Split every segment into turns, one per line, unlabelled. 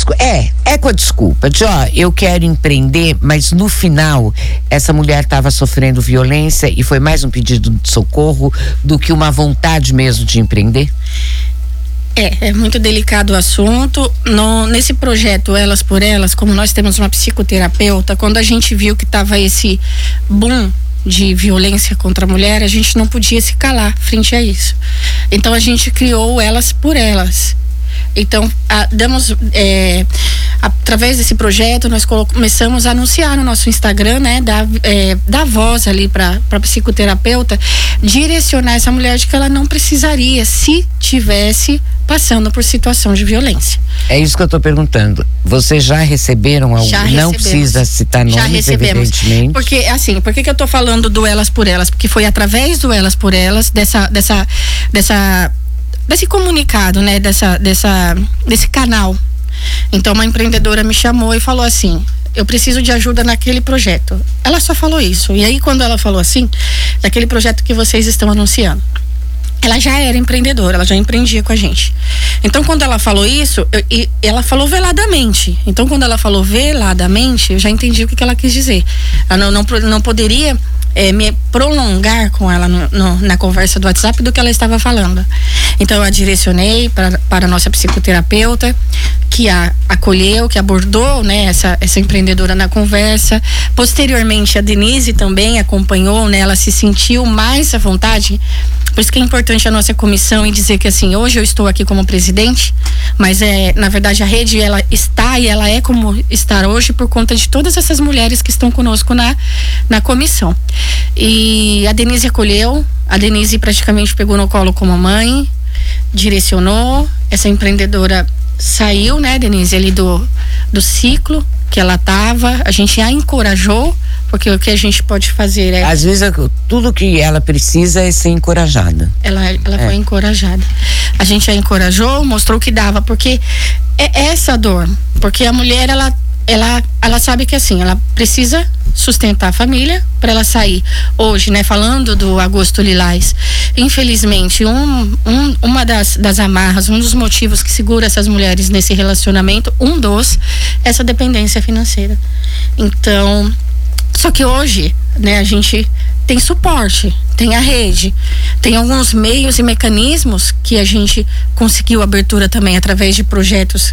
com a desculpa de, eu quero empreender, mas no final essa mulher estava sofrendo violência e foi mais um pedido de socorro do que uma vontade mesmo de empreender?
É muito delicado o assunto. Nesse projeto Elas por Elas, como nós temos uma psicoterapeuta, quando a gente viu que estava esse boom de violência contra a mulher, a gente não podia se calar frente a isso. Então a gente criou Elas por Elas. Então, através desse projeto, nós começamos a anunciar no nosso Instagram, né? Dar voz ali para a psicoterapeuta, direcionar essa mulher de que ela não precisaria se tivesse passando por situação de violência.
É isso que eu estou perguntando. Vocês já receberam algum?
Já
não precisa citar nomes,
já recebemos.
Evidentemente.
Porque, assim, por que eu estou falando do Elas por Elas? Porque foi através do Elas por Elas, desse comunicado, né, desse canal. Então uma empreendedora me chamou e falou assim: eu preciso de ajuda naquele projeto. Ela só falou isso. E aí quando ela falou assim, daquele projeto que vocês estão anunciando, ela já era empreendedora, ela já empreendia com a gente. Então quando ela falou isso, ela falou veladamente. Então quando ela falou veladamente, eu já entendi o que ela quis dizer. Ela não poderia me prolongar com ela na conversa do WhatsApp do que ela estava falando. Então eu a direcionei para a nossa psicoterapeuta, que a acolheu, que abordou, né, essa empreendedora na conversa. Posteriormente a Denise também acompanhou, né, ela se sentiu mais à vontade. Por isso que é importante a nossa comissão em dizer que, assim, hoje eu estou aqui como presidente, mas na verdade a rede ela está e ela é como está hoje por conta de todas essas mulheres que estão conosco na comissão. E a Denise acolheu, a Denise praticamente pegou no colo como mãe, direcionou, essa empreendedora saiu, né, Denise, ali do ciclo que ela estava, a gente a encorajou, porque o que a gente pode fazer é...
Às vezes tudo que ela precisa é ser encorajada.
Ela foi encorajada. A gente a encorajou, mostrou que dava, porque é essa dor, porque a mulher, ela sabe que, assim, ela precisa sustentar a família para ela sair. Hoje, né, falando do Agosto Lilás, infelizmente uma das amarras, um dos motivos que segura essas mulheres nesse relacionamento, essa dependência financeira. Então, só que hoje, né, a gente tem suporte, tem a rede, tem alguns meios e mecanismos que a gente conseguiu abertura também através de projetos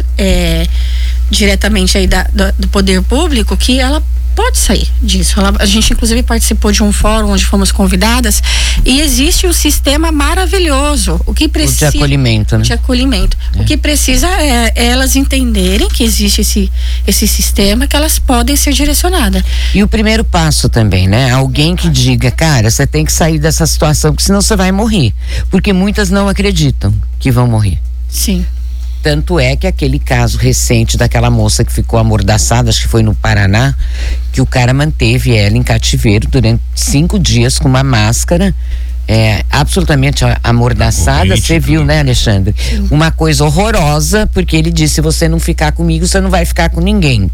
diretamente aí do poder público, que ela pode sair disso. A gente inclusive participou de um fórum onde fomos convidadas e existe um sistema maravilhoso. O que precisa...
de acolhimento, né?
De acolhimento. O que precisa é elas entenderem que existe esse sistema, que elas podem ser direcionadas.
E o primeiro passo também, né? Alguém que diga, cara, você tem que sair dessa situação, porque senão você vai morrer. Porque muitas não acreditam que vão morrer.
Sim.
Tanto é que aquele caso recente daquela moça que ficou amordaçada, acho que foi no Paraná, que o cara manteve ela em cativeiro durante 5 dias com uma máscara, absolutamente amordaçada. Você viu, né, Alexandre? Sim. Uma coisa horrorosa, porque ele disse: se você não ficar comigo, você não vai ficar com ninguém.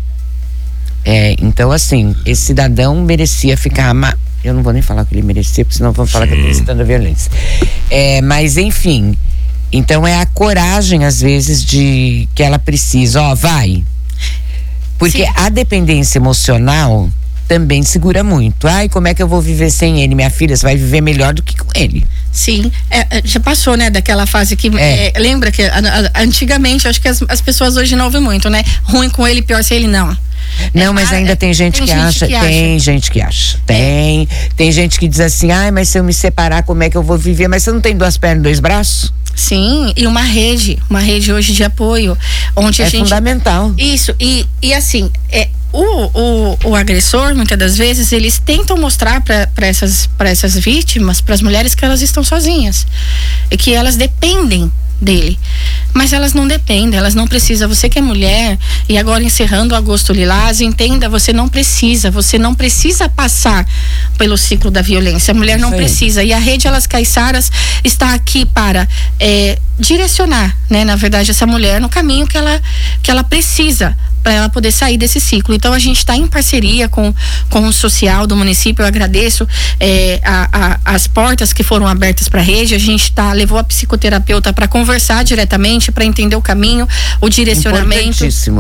Então, assim, esse cidadão merecia ficar eu não vou nem falar que ele merecia, porque senão vão falar que ele está incitando a violência. Mas, enfim... Então é a coragem, às vezes, de que ela precisa, vai. Porque sim, a dependência emocional também segura muito. Ai, como é que eu vou viver sem ele? Minha filha, você vai viver melhor do que com ele.
Sim, já passou, né, daquela fase que lembra que antigamente, acho que as pessoas hoje não ouvem muito, né? Ruim com ele, pior sem ele, não.
Não, mas ainda tem gente que acha. Tem gente que acha. Tem gente que diz assim: ai, mas se eu me separar, como é que eu vou viver? Mas você não tem 2 pernas e 2 braços?
Sim, e uma rede hoje de apoio, onde a gente...
fundamental.
Isso, e assim, o agressor, muitas das vezes, eles tentam mostrar para essas vítimas, para as mulheres, que elas estão sozinhas e que elas dependem dele, mas elas não dependem, elas não precisam. Você que é mulher, e agora encerrando o Agosto Lilás, entenda, você não precisa passar pelo ciclo da violência. A mulher não precisa, e a rede Elas Caiçaras está aqui para direcionar, né, na verdade, essa mulher no caminho que ela precisa para ela poder sair desse ciclo. Então a gente está em parceria com o social do município. Eu agradeço as portas que foram abertas para a rede. A gente levou a psicoterapeuta para conversar diretamente, para entender o caminho, o direcionamento.